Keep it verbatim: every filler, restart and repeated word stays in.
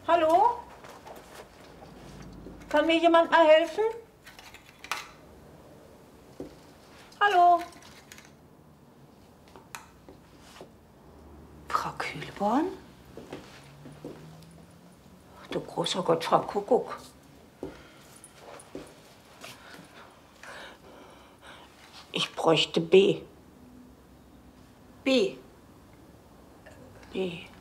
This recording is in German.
Hallo? Kann mir jemand mal helfen? Hallo? Frau Kühlborn? Du großer Gott, Frau Kuckuck. Ich bräuchte B. B. B.